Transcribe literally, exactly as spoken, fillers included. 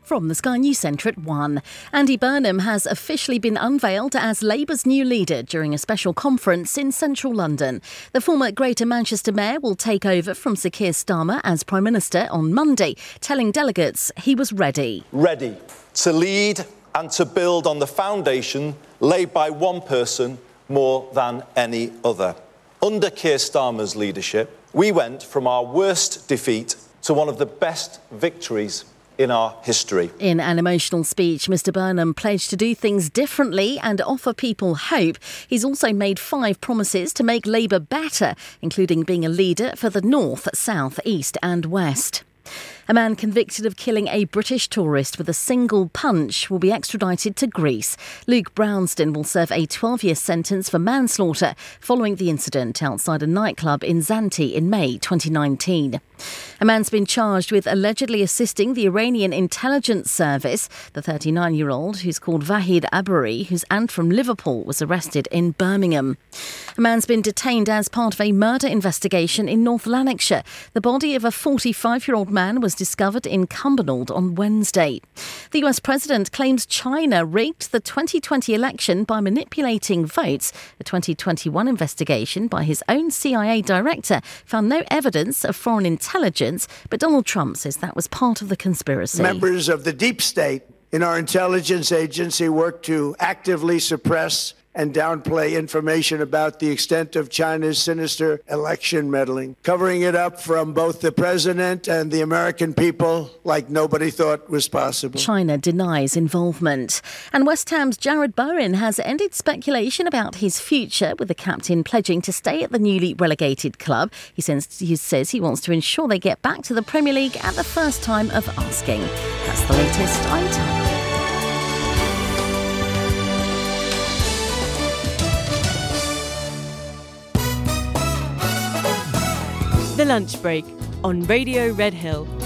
From the Sky News Centre at one. Andy Burnham has officially been unveiled as Labour's new leader during a special conference in central London. The former Greater Manchester Mayor will take over from Sir Keir Starmer as Prime Minister on Monday, telling delegates he was ready. Ready to lead and to build on the foundation laid by one person more than any other. Under Keir Starmer's leadership, we went from our worst defeat to one of the best victories in our history. In an emotional speech, Mr Burnham pledged to do things differently and offer people hope. He's also made five promises to make Labour better, including being a leader for the North, South, East and West. A man convicted of killing a British tourist with a single punch will be extradited to Greece. Luke Brownston will serve a twelve-year sentence for manslaughter following the incident outside a nightclub in Zante in May twenty nineteen. A man's been charged with allegedly assisting the Iranian intelligence service. The thirty-nine-year-old, who's called Vahid Abari, whose aunt from Liverpool, was arrested in Birmingham. A man's been detained as part of a murder investigation in North Lanarkshire. The body of a forty-five-year-old man was discovered in Cumbernauld on Wednesday. The U S president claims China rigged the twenty twenty election by manipulating votes. A twenty twenty-one investigation by his own C I A director found no evidence of foreign intelligence, but Donald Trump says that was part of the conspiracy. Members of the deep state in our intelligence agency work to actively suppress and downplay information about the extent of China's sinister election meddling, covering it up from both the president and the American people like nobody thought was possible. China denies involvement. And West Ham's Jarrod Bowen has ended speculation about his future, with the captain pledging to stay at the newly relegated club. He says he, says he wants to ensure they get back to the Premier League at the first time of asking. That's the latest. I'm Tanya. The Lunch Break on Radio Red Hill.